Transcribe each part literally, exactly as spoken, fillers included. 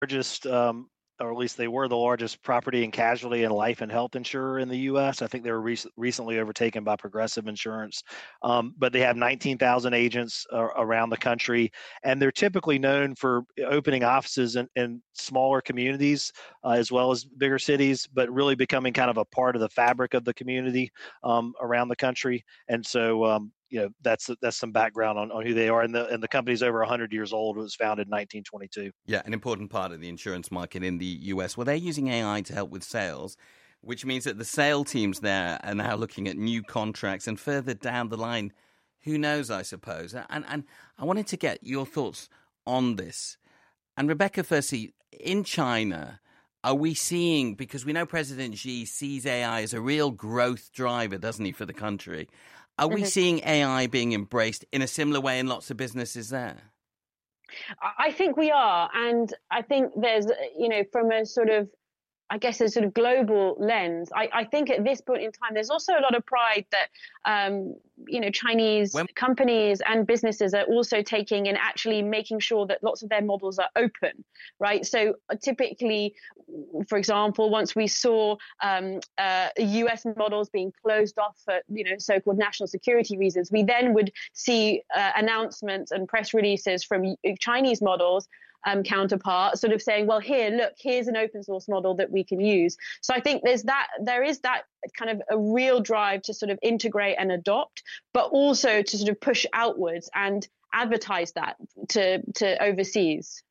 largest, um, or at least they were the largest property and casualty and life and health insurer in the U S. I think they were rec- recently overtaken by Progressive Insurance. Um, but they have nineteen thousand agents uh, around the country, and they're typically known for opening offices in, in smaller communities uh, as well as bigger cities, but really becoming kind of a part of the fabric of the community um, around the country. And so, um, you know, that's that's some background on, on who they are. And the and the company's over one hundred years old. It was founded in nineteen twenty-two. Yeah, an important part of the insurance market in the U S. Well, they're using A I to help with sales, which means that the sale teams there are now looking at new contracts and further down the line, who knows, I suppose. And, and I wanted to get your thoughts on this. And Rebecca, firstly, in China, are we seeing, because we know President Xi sees A I as a real growth driver, doesn't he, for the country? Are we mm-hmm. seeing A I being embraced in a similar way in lots of businesses there? I think we are. And I think there's, you know, from a sort of, I guess, a sort of global lens, I, I think at this point in time, there's also a lot of pride that, um, you know, Chinese when- companies and businesses are also taking and actually making sure that lots of their models are open, right? So typically, for example, once we saw um, uh, U S models being closed off for, you know, so-called national security reasons, we then would see uh, announcements and press releases from Chinese models Um, counterpart sort of saying, well, here, look, here's an open source model that we can use. So I think there's that, there is that kind of a real drive to sort of integrate and adopt, but also to sort of push outwards and advertise that to, to overseas.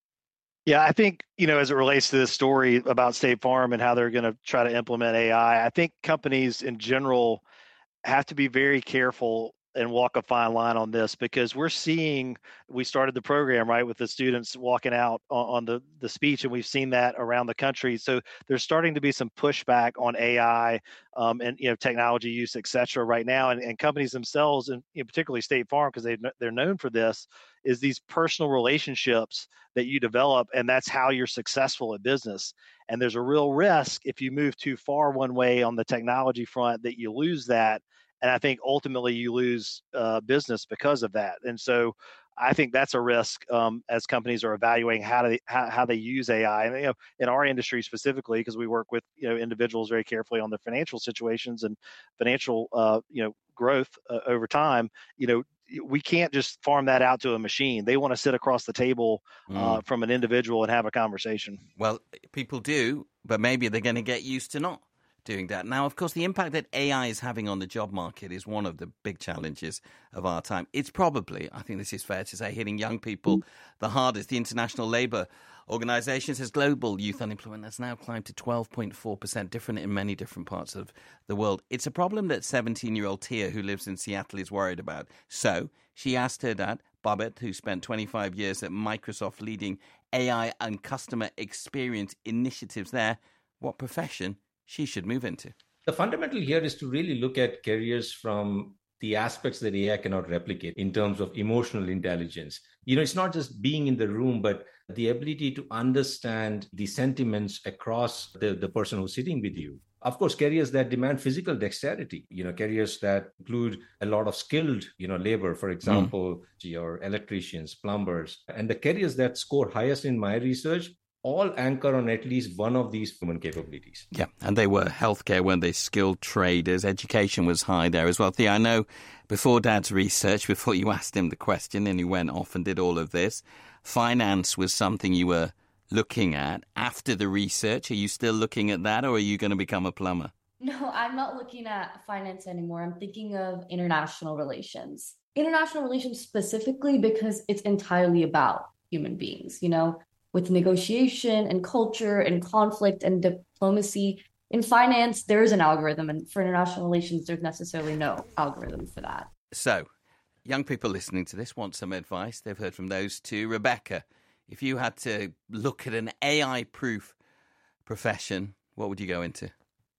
Yeah, I think, you know, as it relates to this story about State Farm and how they're going to try to implement A I, I think companies in general have to be very careful and walk a fine line on this, because we're seeing, we started the program, right, with the students walking out on, on the, the speech, and we've seen that around the country. So there's starting to be some pushback on A I um, and, you know, technology use, et cetera, right now. And, and companies themselves, and you know, particularly State Farm, because they, they're known for this, is these personal relationships that you develop, and that's how you're successful at business. And there's a real risk if you move too far one way on the technology front that you lose that. And I think ultimately you lose uh, business because of that. And so I think that's a risk um, as companies are evaluating how they how, how they use A I. And you know, in our industry specifically, because we work with you know individuals very carefully on their financial situations and financial uh, you know growth uh, over time. You know, we can't just farm that out to a machine. They want to sit across the table uh, mm. from an individual and have a conversation. Well, people do, but maybe they're going to get used to not doing that. Now, of course, the impact that A I is having on the job market is one of the big challenges of our time. It's probably, I think this is fair to say, hitting young people the hardest. The International Labour Organization says global youth unemployment has now climbed to twelve point four percent, different in many different parts of the world. It's a problem that seventeen-year-old Tia, who lives in Seattle, is worried about. So she asked her dad, Bobbitt, who spent twenty-five years at Microsoft leading A I and customer experience initiatives there, what profession she should move into. The fundamental here is to really look at careers from the aspects that A I cannot replicate in terms of emotional intelligence. You know, it's not just being in the room, but the ability to understand the sentiments across the, the person who's sitting with you. Of course, careers that demand physical dexterity, you know, careers that include a lot of skilled, you know, labor, for example, mm. your electricians, plumbers, and the careers that score highest in my research all anchor on at least one of these human capabilities. Yeah, and they were healthcare, weren't they? Skilled traders. Education was high there as well. Thea, I know before Dad's research, before you asked him the question and he went off and did all of this, finance was something you were looking at. After the research, are you still looking at that, or are you going to become a plumber? No, I'm not looking at finance anymore. I'm thinking of international relations. International relations specifically because it's entirely about human beings, you know? With negotiation and culture and conflict and diplomacy. In finance, there is an algorithm, and for international relations, there's necessarily no algorithm for that. So, young people listening to this want some advice. They've heard from those two. Rebecca, if you had to look at an A I-proof profession, what would you go into?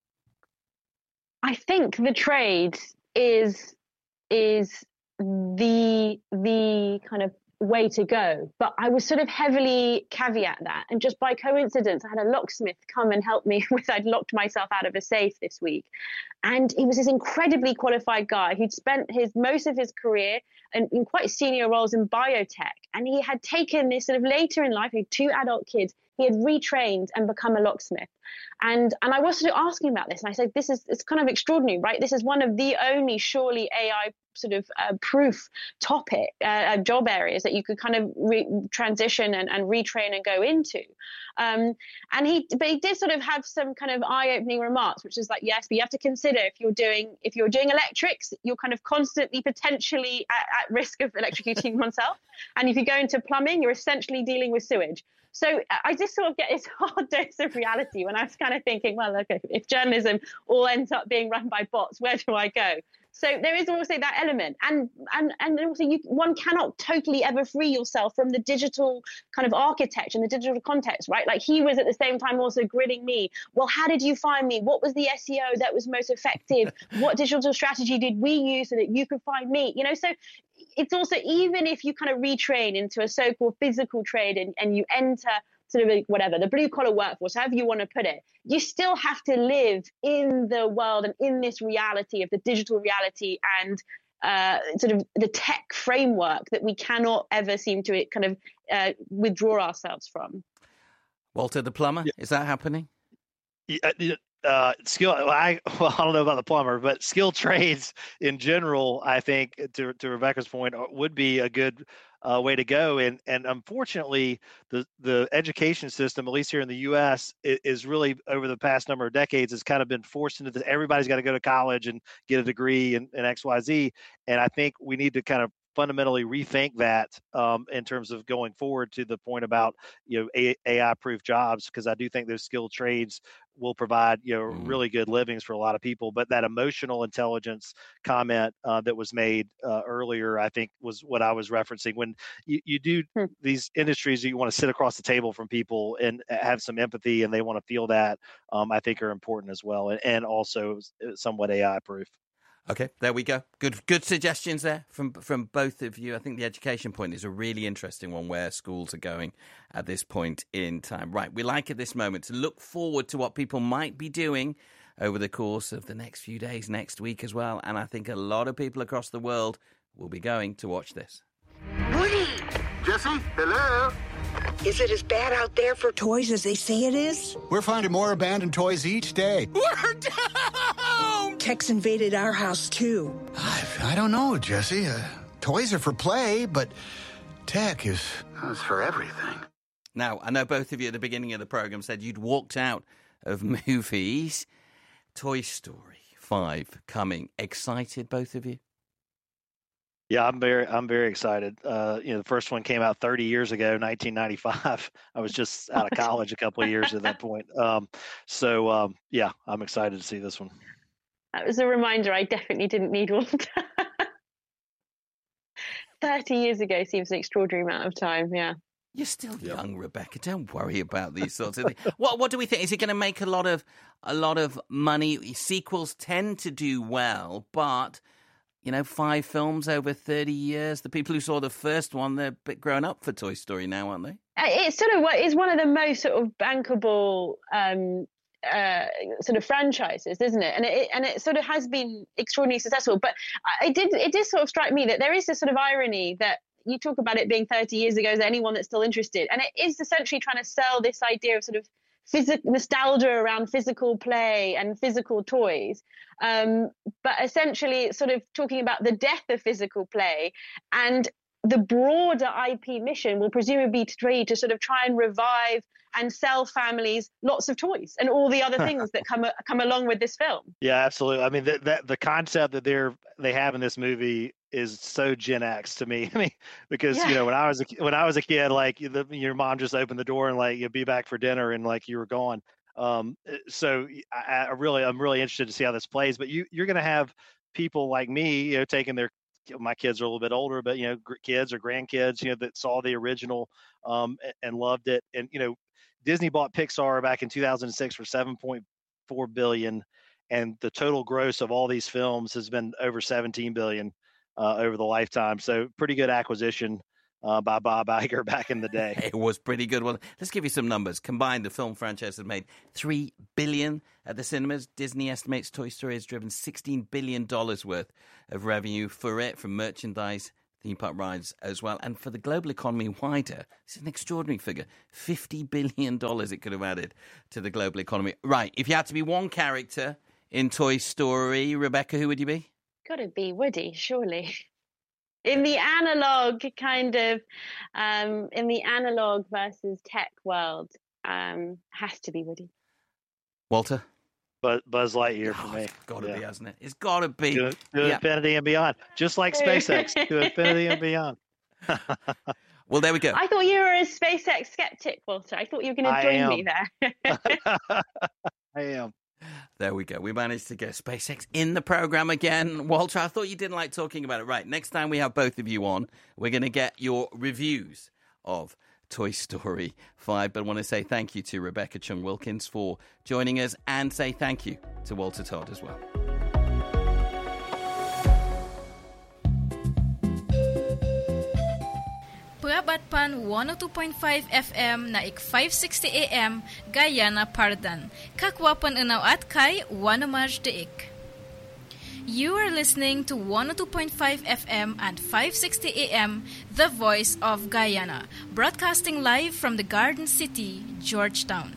I think the trade is is the the kind of way to go. But I was sort of heavily caveat that. And just by coincidence, I had a locksmith come and help me with, I'd locked myself out of a safe this week. And he was this incredibly qualified guy who'd spent his most of his career in, in quite senior roles in biotech. And he had taken this sort of later in life, he had two adult kids, he had retrained and become a locksmith. And and I was sort of asking about this, and I said, this is, it's kind of extraordinary, right? This is one of the only surely A I sort of uh, proof topic, uh, job areas that you could kind of re- transition and, and retrain and go into. Um, and he, but he did sort of have some kind of eye-opening remarks, which is like, yes, but you have to consider if you're doing, if you're doing electrics, you're kind of constantly potentially at, at risk of electrocuting oneself. And if you go into plumbing, you're essentially dealing with sewage. So I just sort of get this hard dose of reality when I was kind of thinking, well, okay, if journalism all ends up being run by bots, where do I go? So there is also that element. And and and also you, one cannot totally ever free yourself from the digital kind of architecture and the digital context, right? Like he was at the same time also grilling me. Well, how did you find me? What was the S E O that was most effective? What digital strategy did we use so that you could find me? You know, so it's also, even if you kind of retrain into a so-called physical trade and, and you enter sort of a, whatever, the blue collar workforce, however you want to put it, you still have to live in the world and in this reality of the digital reality and uh, sort of the tech framework that we cannot ever seem to kind of uh, withdraw ourselves from. Walter the plumber, yeah. Is that happening? Yeah, uh, skill. I well, I don't know about the plumber, but skilled trades in general, I think, to to Rebecca's point, would be a good uh, way to go. And and unfortunately, the the education system, at least here in the U S, is really over the past number of decades has kind of been forced into this. Everybody's got to go to college and get a degree in, in X Y Z. And I think we need to kind of fundamentally rethink that um, in terms of going forward, to the point about, you know, A I proof jobs, because I do think those skilled trades will provide, you know, mm. really good livings for a lot of people. But that emotional intelligence comment uh, that was made uh, earlier, I think, was what I was referencing. When you, you do hmm. these industries, you want to sit across the table from people and have some empathy, and they want to feel that, um, I think are important as well, and, and also somewhat A I proof. Okay, there we go. Good good suggestions there from from both of you. I think the education point is a really interesting one, where schools are going at this point in time. Right, we like at this moment to look forward to what people might be doing over the course of the next few days, next week as well. And I think a lot of people across the world will be going to watch this. Woody! Jesse, hello? Is it as bad out there for toys as they say it is? We're finding more abandoned toys each day. We're down! Tech's invaded our house, too. I, I don't know, Jesse. Uh, toys are for play, but tech is... It's for everything. Now, I know both of you at the beginning of the program said you'd walked out of movies. Toy Story five coming. Excited, both of you? Yeah, I'm very, I'm very excited. Uh, you know, the first one came out thirty years ago, nineteen ninety-five. I was just out of college a couple of years at that point. Um, so, um, yeah, I'm excited to see this one. That was a reminder. I definitely didn't need one. thirty years ago seems an extraordinary amount of time. Yeah. You're still yep. young, Rebecca. Don't worry about these sorts of things. What What do we think? Is it going to make a lot of a lot of money? Sequels tend to do well, but you know, five films over thirty years. The people who saw the first one, they're a bit grown up for Toy Story now, aren't they? It's sort of what is one of the most sort of bankable um, uh, sort of franchises, isn't it? And it and it sort of has been extraordinarily successful. But it did it did sort of strike me that there is this sort of irony that you talk about it being thirty years ago. Is there anyone that's still interested? And it is essentially trying to sell this idea of sort of physical nostalgia around physical play and physical toys, um, but essentially sort of talking about the death of physical play, and the broader I P mission will presumably be to sort of try and revive and sell families lots of toys and all the other things that come come along with this film. Yeah, absolutely. I mean, that the, the concept that they're they have in this movie is so Gen X to me. I mean, because yeah. you know, when I was a, when I was a kid, like the, your mom just opened the door and like you'd be back for dinner and like you were gone. Um, so I, I really, I'm really interested to see how this plays. But you you're going to have people like me, you know, taking their my kids are a little bit older, but you know, kids or grandkids, you know, that saw the original um, and loved it. And you know, Disney bought Pixar back in two thousand six for seven point four billion dollars, and the total gross of all these films has been over seventeen billion dollars uh, over the lifetime. So pretty good acquisition uh, by Bob Iger back in the day. It was pretty good. Well, let's give you some numbers. Combined, the film franchise has made three billion dollars at the cinemas. Disney estimates Toy Story has driven sixteen billion dollars worth of revenue for it, from merchandise, theme park rides as well. And for the global economy wider, this is an extraordinary figure. fifty billion dollars it could have added to the global economy. Right, if you had to be one character in Toy Story, Rebecca, who would you be? Gotta be Woody, surely. In the analog kind of, um, in the analog versus tech world, um, has to be Woody. Walter? But Buzz Lightyear for oh, me. It's got to yeah. be, hasn't it? It's got to be. To, to yeah. infinity and beyond. Just like SpaceX, to infinity and beyond. Well, there we go. I thought you were a SpaceX skeptic, Walter. I thought you were going to join me there. I am. There we go. We managed to get SpaceX in the program again. Walter, I thought you didn't like talking about it. Right, next time we have both of you on, we're going to get your reviews of Toy Story five. But I want to say thank you to Rebecca Chung-Wilkins for joining us, and say thank you to Walter Todd as well. Purabatpan one oh two point five F M na ik five sixty A M Guyana Pardan. Kakwapan unaw at kay Wanamaj deik. You are listening to one oh two point five F M and five sixty A M, The Voice of Guyana, broadcasting live from the Garden City, Georgetown.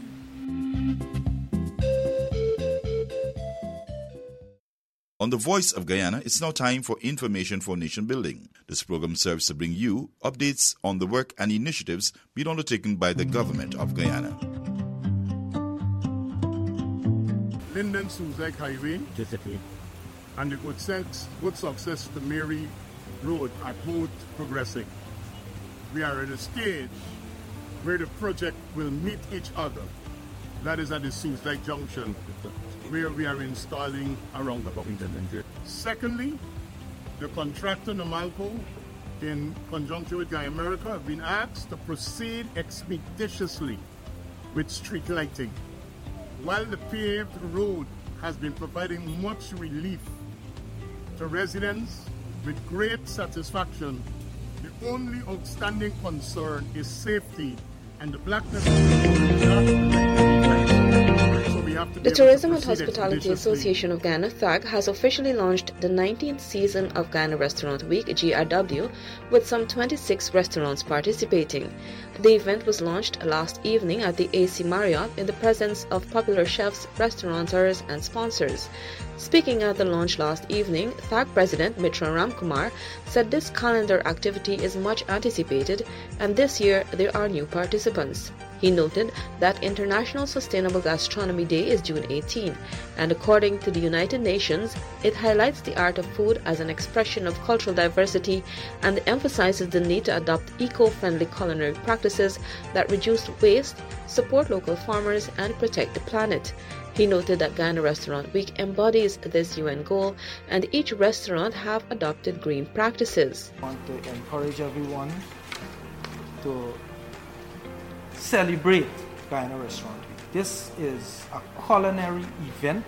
On The Voice of Guyana, it's now time for Information for Nation Building. This program serves to bring you updates on the work and initiatives being undertaken by the government of Guyana. Linden Suzek Highway, Josephine, and the good, sense, good success to Mary Road are both progressing. We are at a stage where the project will meet each other. That is at the Suzek Junction, where we are installing a roundabout. Secondly, the contractor Namalco, in conjunction with Guy America, have been asked to proceed expeditiously with street lighting. While the paved road has been providing much relief to residents with great satisfaction, the only outstanding concern is safety and the blackness of the road. The Tourism and Hospitality Association of Guyana, T H A G, has officially launched the nineteenth season of Guyana Restaurant Week, G R W, with some twenty-six restaurants participating. The event was launched last evening at the A C Marriott in the presence of popular chefs, restaurateurs, and sponsors. Speaking at the launch last evening, T H A G President Mitra Ramkumar said this calendar activity is much anticipated, and this year there are new participants. He noted that International Sustainable Gastronomy Day is June eighteenth, and according to the United Nations, it highlights the art of food as an expression of cultural diversity and emphasizes the need to adopt eco-friendly culinary practices that reduce waste, support local farmers, and protect the planet. He noted that Guyana Restaurant Week embodies this U N goal, and each restaurant have adopted green practices. I want to encourage everyone to celebrate Guyana Restaurant Week. This is a culinary event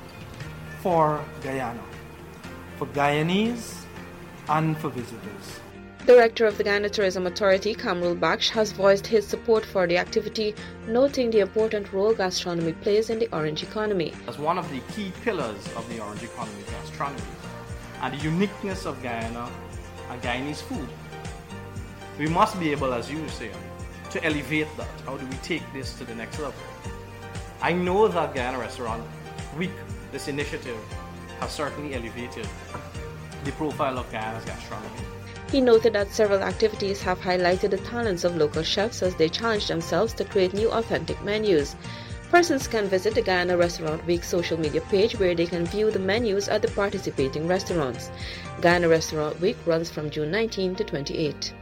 for Guyana, for Guyanese and for visitors. Director of the Guyana Tourism Authority, Kamrul Baksh, has voiced his support for the activity, noting the important role gastronomy plays in the orange economy. As one of the key pillars of the orange economy, gastronomy, and the uniqueness of Guyana and Guyanese food, we must be able, as you say, to elevate that. How do we take this to the next level? I know that Guyana Restaurant Week, this initiative, has certainly elevated the profile of Guyana's gastronomy. He noted that several activities have highlighted the talents of local chefs as they challenge themselves to create new authentic menus. Persons can visit the Guyana Restaurant Week social media page where they can view the menus at the participating restaurants. Guyana Restaurant Week runs from June nineteenth to twenty-eighth.